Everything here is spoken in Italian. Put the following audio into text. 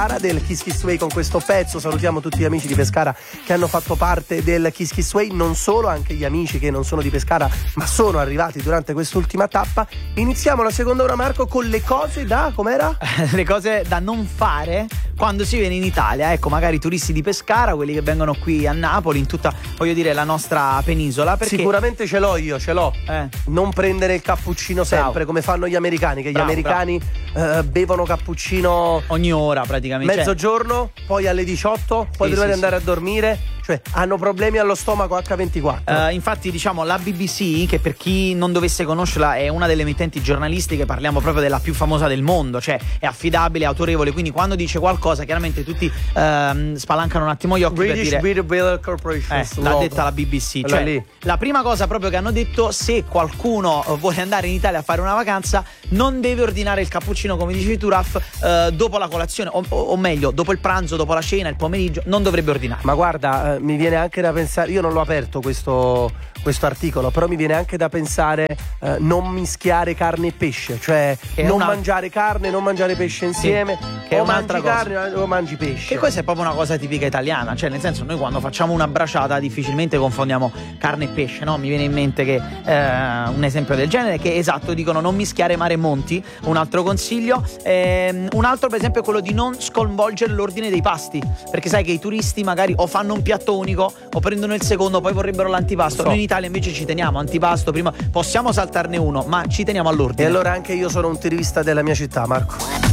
del Kiss Kiss Way con questo pezzo. Salutiamo tutti gli amici di Pescara che hanno fatto parte del Kiss Kiss Way, non solo, anche gli amici che non sono di Pescara ma sono arrivati durante quest'ultima tappa. Iniziamo la seconda ora, Marco, con le cose da, com'era? Le cose da non fare quando si viene in Italia. Ecco, magari i turisti di Pescara, quelli che vengono qui a Napoli, in tutta, voglio dire, la nostra penisola, perché sicuramente ce l'ho. Non prendere il cappuccino sempre, come fanno gli americani, che gli americani bevono cappuccino ogni ora praticamente, mezzogiorno, poi alle 18, poi prima di andare a dormire, cioè hanno problemi allo stomaco H24. Infatti, diciamo, la BBC, che per chi non dovesse conoscerla è una delle emittenti giornalistiche, parliamo proprio della più famosa del mondo, cioè è affidabile, autorevole, quindi quando dice qualcosa chiaramente tutti spalancano un attimo gli occhi. British per dire Beer Corporation, l'ha detta la BBC, cioè lì. La prima cosa proprio che hanno detto: se qualcuno vuole andare in Italia a fare una vacanza non deve ordinare il cappuccino, come dicevi tu, Raff, dopo la colazione, o meglio dopo il pranzo, dopo la cena, il pomeriggio non dovrebbe ordinare. Ma guarda, mi viene anche da pensare, io non l'ho aperto questo articolo, però mi viene anche da pensare non mischiare carne e pesce, cioè non mangiare carne, non mangiare pesce insieme, che o è un'altra mangi cosa. carne o mangi pesce. E questa è proprio una cosa tipica italiana, cioè nel senso, noi quando facciamo una braciata difficilmente confondiamo carne e pesce, no? Mi viene in mente che un esempio del genere, che esatto, dicono non mischiare mare e monti, un altro consiglio. Un altro per esempio è quello di non sconvolgere l'ordine dei pasti, perché sai che i turisti magari o fanno un piatto unico o prendono il secondo, poi vorrebbero l'antipasto. Noi in Italia invece ci teniamo, antipasto prima, possiamo saltarne uno, ma ci teniamo all'ordine. E allora anche io sono un turista della mia città, Marco.